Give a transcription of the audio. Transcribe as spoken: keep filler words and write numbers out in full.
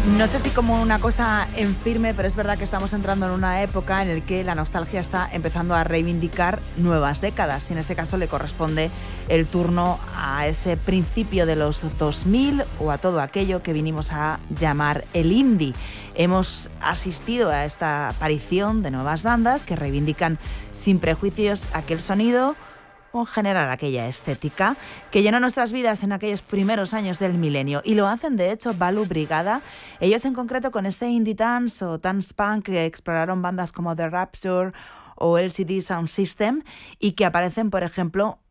No sé si como una cosa en firme, pero es verdad que estamos entrando en una época en la que la nostalgia está empezando a reivindicar nuevas décadas, y en este caso le corresponde el turno a ese principio de los dos mil o a todo aquello que vinimos a llamar el indie. Hemos asistido a esta aparición de nuevas bandas que reivindican sin prejuicios aquel sonido o en general aquella estética que llenó nuestras vidas en aquellos primeros años del milenio, y lo hacen de hecho Balu Brigada, ellos en concreto con este indie dance o dance punk que exploraron bandas como The Rapture o L C D Sound System y que aparecen por ejemplo